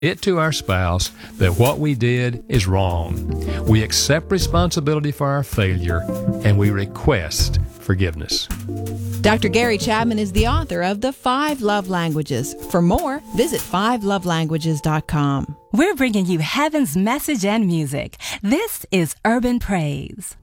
it to our spouse that what we did is wrong. We accept responsibility for our failure, and we request forgiveness. Dr. Gary Chapman is the author of The 5 Love Languages. For more, visit 5lovelanguages.com. We're bringing you heaven's message and music. This is Urban Praise.